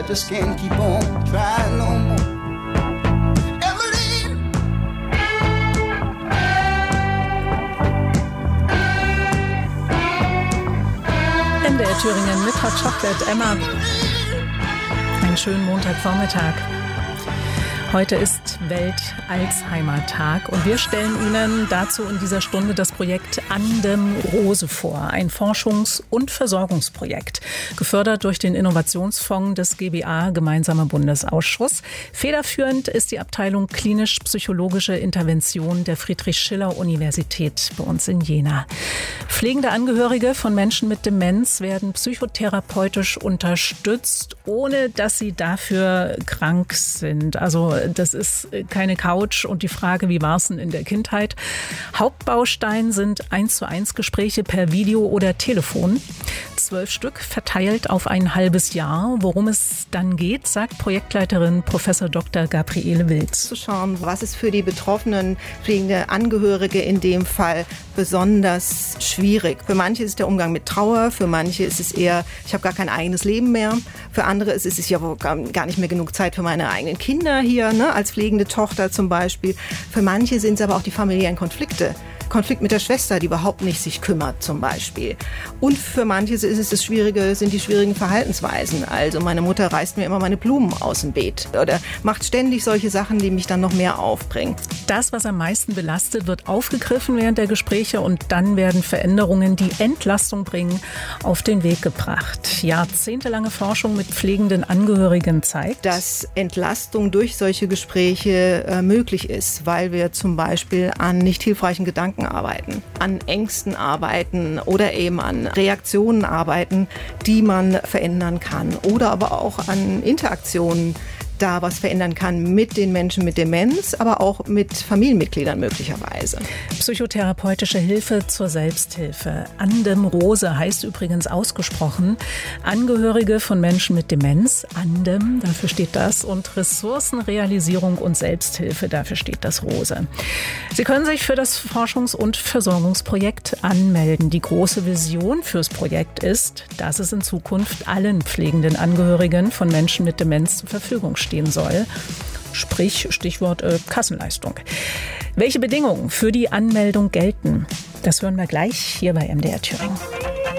just can't keep on trying no more. MDR Thüringen mit Hot Chocolate, Emma. Einen schönen Montagvormittag. Heute ist Welt-Alzheimer-Tag und wir stellen Ihnen dazu in dieser Stunde das Projekt Andem Rose vor. Ein Forschungs- und Versorgungsprojekt, gefördert durch den Innovationsfonds des GBA, Gemeinsamer Bundesausschuss. Federführend ist die Abteilung Klinisch-Psychologische Intervention der Friedrich-Schiller-Universität bei uns in Jena. Pflegende Angehörige von Menschen mit Demenz werden psychotherapeutisch unterstützt, ohne dass sie dafür krank sind. Also das ist keine Couch und die Frage, wie war es denn in der Kindheit? Hauptbaustein sind 1:1 Gespräche per Video oder Telefon. 12 Stück verteilt auf ein halbes Jahr. Worum es dann geht, sagt Projektleiterin Prof. Dr. Gabriele Wild. Zu schauen, was ist für die betroffenen pflegende Angehörige in dem Fall besonders schwierig. Für manche ist der Umgang mit Trauer, für manche ist es eher, ich habe gar kein eigenes Leben mehr. Für andere ist es ja gar nicht mehr genug Zeit für meine eigenen Kinder hier, ne, als pflegende Tochter zum Beispiel. Für manche sind es aber auch die familiären Konflikte. Konflikt mit der Schwester, die überhaupt nicht sich kümmert zum Beispiel. Und für manche ist es sind die schwierigen Verhaltensweisen. Also meine Mutter reißt mir immer meine Blumen aus dem Beet oder macht ständig solche Sachen, die mich dann noch mehr aufbringen. Das, was am meisten belastet, wird aufgegriffen während der Gespräche und dann werden Veränderungen, die Entlastung bringen, auf den Weg gebracht. Jahrzehntelange Forschung mit pflegenden Angehörigen zeigt, dass Entlastung durch solche Gespräche möglich ist, weil wir zum Beispiel an nicht hilfreichen Gedanken arbeiten, an Ängsten arbeiten oder eben an Reaktionen arbeiten, die man verändern kann oder aber auch an Interaktionen da was verändern kann mit den Menschen mit Demenz, aber auch mit Familienmitgliedern möglicherweise. Psychotherapeutische Hilfe zur Selbsthilfe. Andem Rose heißt übrigens ausgesprochen Angehörige von Menschen mit Demenz. Andem, dafür steht das. Und Ressourcenrealisierung und Selbsthilfe, dafür steht das Rose. Sie können sich für das Forschungs- und Versorgungsprojekt anmelden. Die große Vision fürs Projekt ist, dass es in Zukunft allen pflegenden Angehörigen von Menschen mit Demenz zur Verfügung stehen soll. Sprich, Stichwort Kassenleistung. Welche Bedingungen für die Anmeldung gelten, das hören wir gleich hier bei MDR Thüringen.